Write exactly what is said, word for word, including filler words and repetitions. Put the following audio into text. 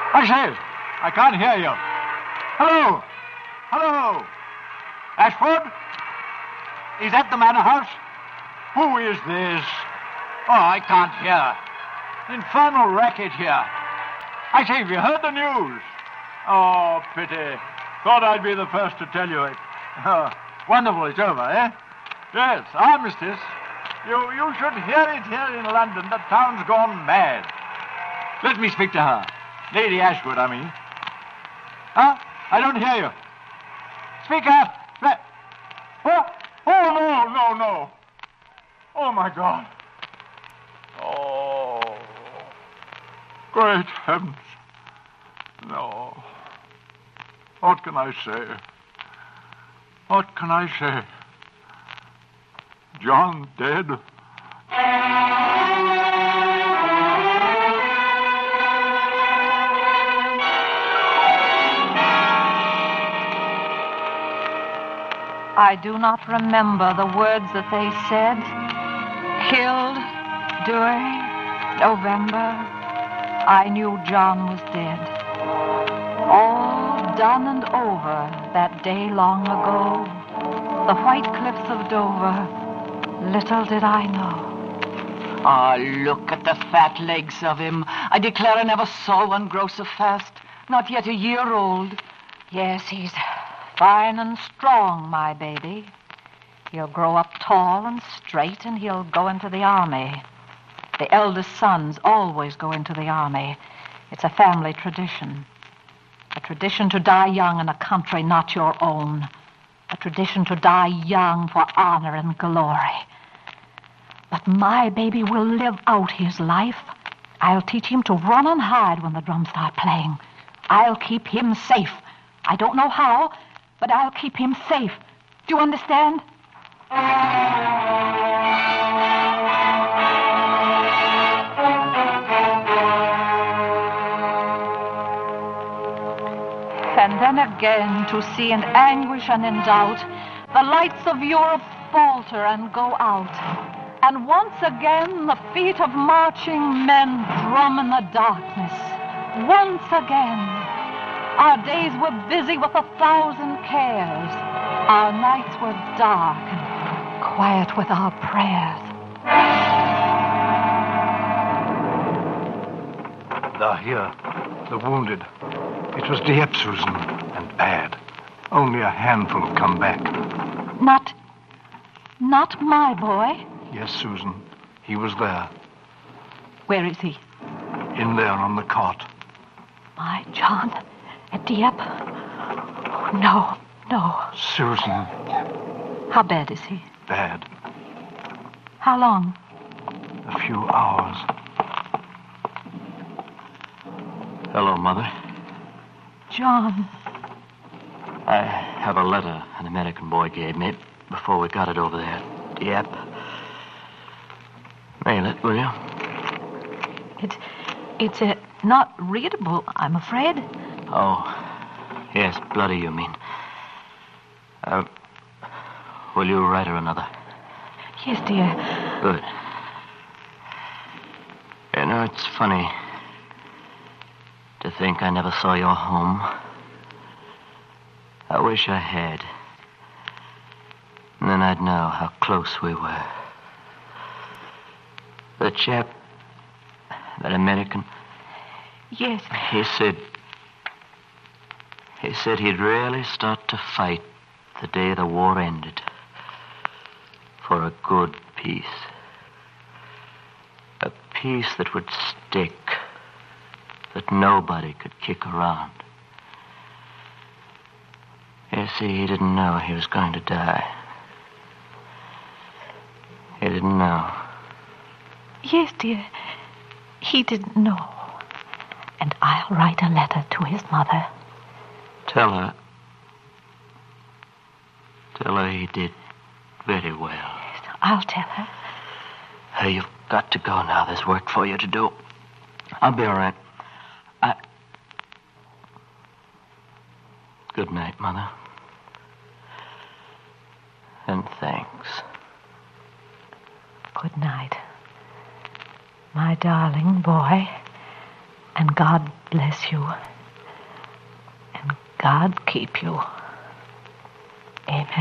I say, I can't hear you. Hello? Hello? Ashford? Is that the manor house? Who is this? Oh, I can't hear. Infernal racket here. I say, have you heard the news? Oh, pity. Thought I'd be the first to tell you it. Oh, wonderful, it's over, eh? Yes, armistice. You, you should hear it here in London. The town's gone mad. Let me speak to her. Lady Ashwood, I mean. Huh? I don't hear you. Speak up. Let... Oh, oh, no, no, no. Oh, my God. Oh, great heavens. No. What can I say? What can I say? John dead? I do not remember the words that they said. Killed during November. I knew John was dead. All done and over that day long ago. The white cliffs of Dover. Little did I know. Ah, look at the fat legs of him. I declare I never saw one grow so fast. Not yet a year old. Yes, he's fine and strong, my baby. He'll grow up tall and straight, and he'll go into the army. The eldest sons always go into the army. It's a family tradition. A tradition to die young in a country not your own. A tradition to die young for honor and glory. But my baby will live out his life. I'll teach him to run and hide when the drums start playing. I'll keep him safe. I don't know how, but I'll keep him safe. Do you understand? And then again, to see in anguish and in doubt the lights of Europe falter and go out. And once again, the feet of marching men drum in the darkness. Once again, our days were busy with a thousand cares. Our nights were dark and quiet with our prayers. They're here, the wounded. It was Dieppe, Susan, and bad. Only a handful have come back. Not... not my boy? Yes, Susan. He was there. Where is he? In there on the cot. My John at Dieppe? Oh, no, no. Susan. How bad is he? Bad. How long? A few hours. Hello, Mother. John. I have a letter an American boy gave me before we got it over there. Dieppe. Mail it, will you? It's... it's uh, not readable, I'm afraid. Oh, yes, bloody, you mean. Uh, will you write her another? Yes, dear. Good. You know, it's funny to think I never saw your home. I wish I had. And then I'd know how close we were. The chap, that American... Yes. He said... He said he'd really start to fight the day the war ended. For a good peace. A peace that would stick. That nobody could kick around. You see, he didn't know he was going to die. He didn't know. Yes, dear. He didn't know. And I'll write a letter to his mother. Tell her. Tell her he did very well. Yes, I'll tell her. Hey, you've got to go now. There's work for you to do. I'll be all right. I... Good night, Mother. And thanks. Good night, my darling boy, and God bless you. And God keep you. Amen.